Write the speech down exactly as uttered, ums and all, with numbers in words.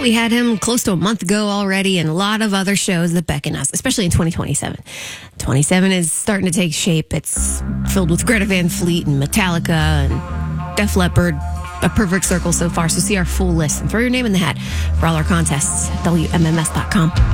we had him close to a month ago already, and a lot of other shows that beckon us, especially in twenty twenty-seven. twenty-seven is starting to take shape. It's filled with Greta Van Fleet and Metallica and Def Leppard. A perfect circle so far. So see our full list and throw your name in the hat for all our contests at W M M S dot com.